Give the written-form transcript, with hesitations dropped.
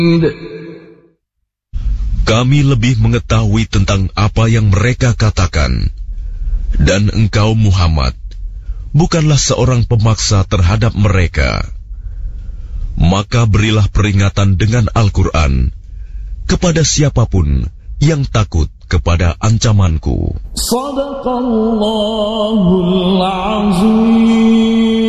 Kami lebih mengetahui tentang apa yang mereka katakan. Dan engkau Muhammad bukanlah seorang pemaksa terhadap mereka. Maka berilah peringatan dengan Al-Quran kepada siapapun yang takut kepada ancamanku. Shadaqallahul Azim.